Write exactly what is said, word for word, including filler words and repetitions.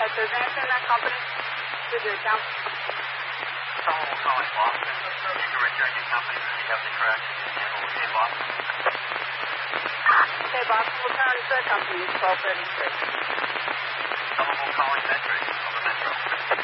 If there's anything in that company, give your account. Someone will call in Boston. You can return your company if you have the correct handle with Hey Boston. Okay, Boston, return to the company. It's twelve thirty-six. Someone will call in Metric over Metro.